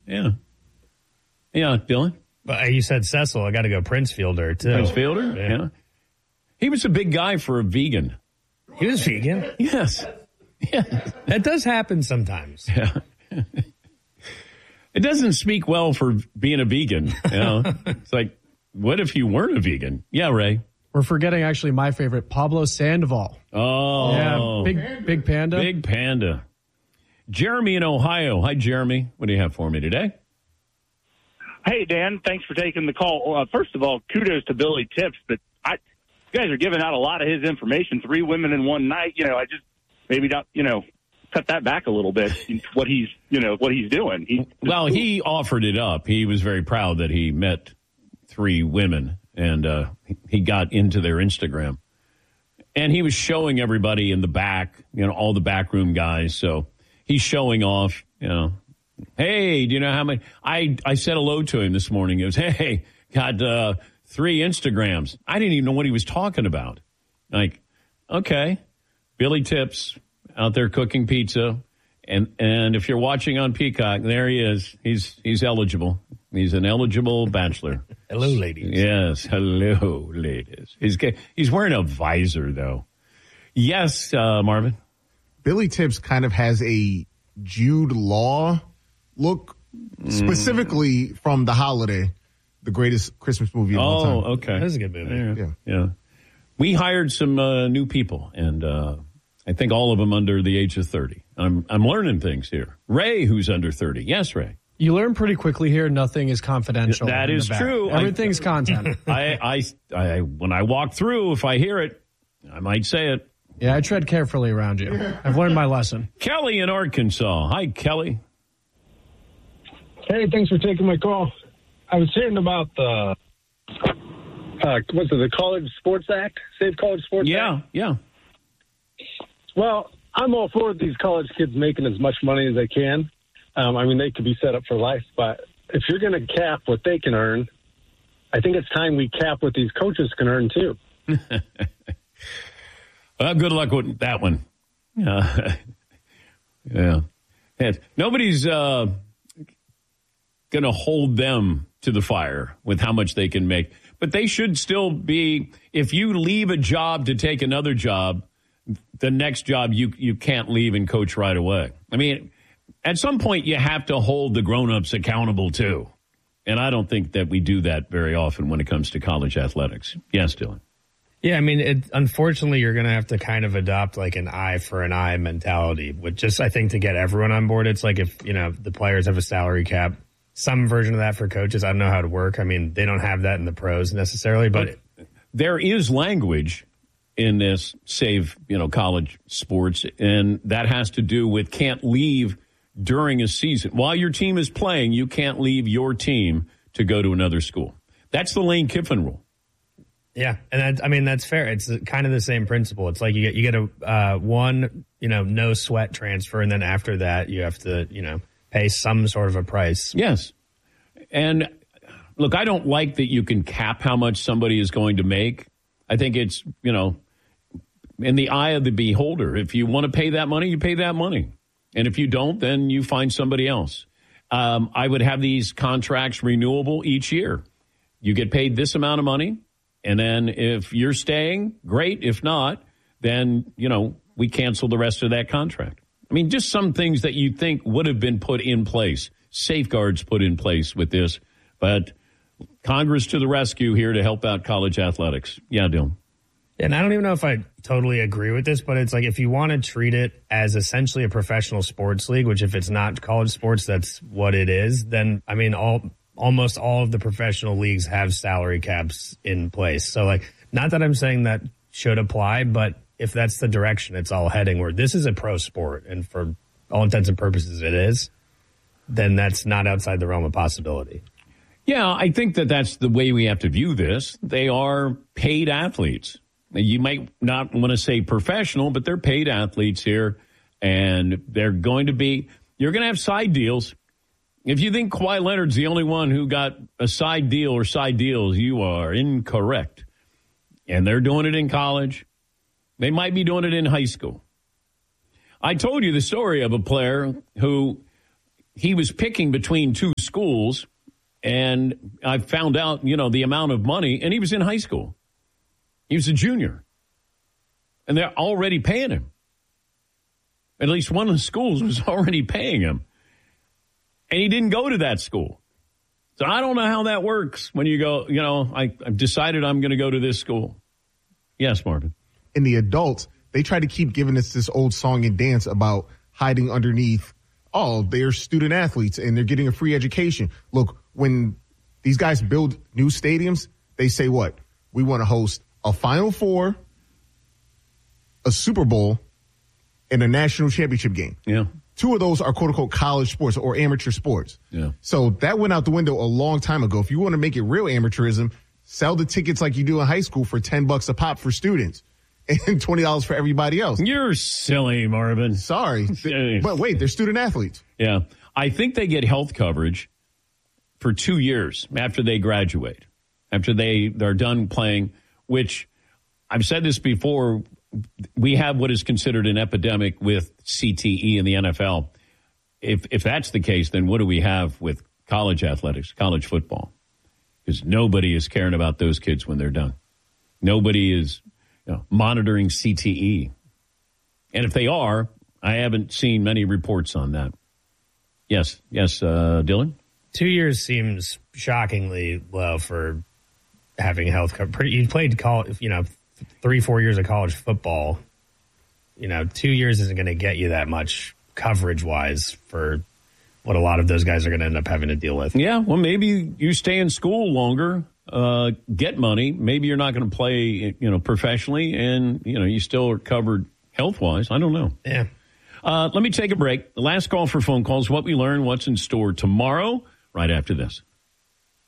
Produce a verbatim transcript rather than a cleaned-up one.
Yeah. Yeah, Dylan? But you said Cecil. I got to go Prince Fielder, too. Prince Fielder? Yeah. yeah. He was a big guy for a vegan. He was vegan? Yes. Yeah. That does happen sometimes. Yeah. It doesn't speak well for being a vegan. You know? It's like, what if you weren't a vegan? Yeah, Ray. We're forgetting actually my favorite, Pablo Sandoval. Oh. Yeah, big, big panda. Big panda. Jeremy in Ohio. Hi, Jeremy. What do you have for me today? Hey, Dan. Thanks for taking the call. Uh, first of all, kudos to Billy Tips, but I, you guys are giving out a lot of his information. Three women in one night. You know, I just maybe not, you know, cut that back a little bit. What he's, you know, what he's doing. He, well, he offered it up. He was very proud that he met three women, and uh, he got into their Instagram. And he was showing everybody in the back, you know, all the backroom guys. So he's showing off, you know. Hey, do you know how many? I, I said hello to him this morning. He goes, hey, got uh, three Instagrams. I didn't even know what he was talking about. Like, okay, Billy Tips out there cooking pizza. And and if you're watching on Peacock, there he is. He's he's eligible. He's an eligible bachelor. Hello, ladies. Yes, hello, ladies. He's he's wearing a visor, though. Yes, uh, Marvin? Billy Tips kind of has a Jude Law look, specifically mm. from The Holiday, the greatest Christmas movie of oh, all time. Oh, okay. That was a good movie. Yeah. Yeah. yeah. We hired some uh, new people, and uh, I think all of them under the age of thirty. I'm I'm learning things here. Ray, who's under thirty. Yes, Ray. You learn pretty quickly here. Nothing is confidential. That is true. Everything's I, content. I, I, I, when I walk through, if I hear it, I might say it. Yeah, I tread carefully around you. I've learned my lesson. Kelly in Arkansas. Hi, Kelly. Hey, thanks for taking my call. I was hearing about the, uh, what's it, the College Sports Act, Safe College Sports yeah, Act? Yeah, yeah. Well, I'm all for these college kids making as much money as they can. Um, I mean, they could be set up for life, but if you're going to cap what they can earn, I think it's time we cap what these coaches can earn, too. Well, good luck with that one. Uh, yeah. And nobody's uh, going to hold them to the fire with how much they can make. But they should still be, if you leave a job to take another job, the next job you, you can't leave and coach right away. I mean, at some point you have to hold the grown-ups accountable too. And I don't think that we do that very often when it comes to college athletics. Yes, Dylan. Yeah, I mean, it, unfortunately, you're going to have to kind of adopt like an eye for an eye mentality, which just, I think, to get everyone on board. It's like if, you know, the players have a salary cap, some version of that for coaches. I don't know how to work. I mean, they don't have that in the pros necessarily, but, but there is language in this Save, you know, College Sports, and that has to do with can't leave during a season. While your team is playing, you can't leave your team to go to another school. That's the Lane Kiffin rule. Yeah, and that, I mean, that's fair. It's kind of the same principle. It's like you get you get a uh, one, you know, no sweat transfer, and then after that, you have to, you know, pay some sort of a price. Yes. And look, I don't like that you can cap how much somebody is going to make. I think it's, you know, in the eye of the beholder. If you want to pay that money, you pay that money. And if you don't, then you find somebody else. Um, I would have these contracts renewable each year. You get paid this amount of money. And then if you're staying, great. If not, then, you know, we cancel the rest of that contract. I mean, just some things that you think would have been put in place, safeguards put in place with this. But Congress to the rescue here to help out college athletics. Yeah, Dylan. And I don't even know if I totally agree with this, but it's like if you want to treat it as essentially a professional sports league, which if it's not college sports, that's what it is, then, I mean, all almost all of the professional leagues have salary caps in place. So, like, not that I'm saying that should apply, but if that's the direction it's all heading, where this is a pro sport, and for all intents and purposes it is, then that's not outside the realm of possibility. Yeah, I think that that's the way we have to view this. They are paid athletes. You might not want to say professional, but they're paid athletes here, and they're going to be – you're going to have side deals. If you think Kawhi Leonard's the only one who got a side deal or side deals, you are incorrect. And they're doing it in college. They might be doing it in high school. I told you the story of a player who he was picking between two schools, and I found out, you know, the amount of money, and he was in high school. He was a junior, and they're already paying him. At least one of the schools was already paying him, and he didn't go to that school. So I don't know how that works when you go, you know, I, I've decided I'm going to go to this school. Yes, Marvin. And the adults, they try to keep giving us this old song and dance about hiding underneath, oh, they're student athletes and they're getting a free education. Look, when these guys build new stadiums, they say what? We want to host a Final Four, a Super Bowl, and a national championship game. Yeah. Two of those are quote-unquote college sports or amateur sports. Yeah. So that went out the window a long time ago. If you want to make it real amateurism, sell the tickets like you do in high school for ten bucks a pop for students and twenty dollars for everybody else. You're silly, Marvin. Sorry. But wait, they're student athletes. Yeah. I think they get health coverage for two years after they graduate, after they, they're done playing, which I've said this before. We have what is considered an epidemic with C T E in the N F L. If if that's the case, then what do we have with college athletics, college football? Because nobody is caring about those kids when they're done. Nobody is, you know, monitoring C T E. And if they are, I haven't seen many reports on that. Yes, yes, uh, Dylan? Two years seems shockingly low for having health coverage. You played, college, you know, three, four years of college football. You know, two years isn't going to get you that much coverage-wise for what a lot of those guys are going to end up having to deal with. Yeah, well, maybe you stay in school longer, uh, get money. Maybe you're not going to play, you know, professionally, and, you know, you still are covered health-wise. I don't know. Yeah. Uh, let me take a break. The last call for phone calls, what we learn, what's in store tomorrow, right after this.